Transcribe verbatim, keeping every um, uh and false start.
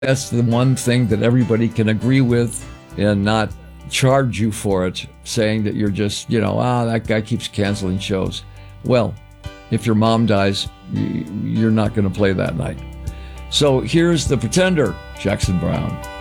that's the one thing that everybody can agree with and not charge you for it, saying that you're just, you know, ah, that guy keeps canceling shows. Well, if your mom dies, you're not going to play that night. So here's The Pretender, Jackson Browne.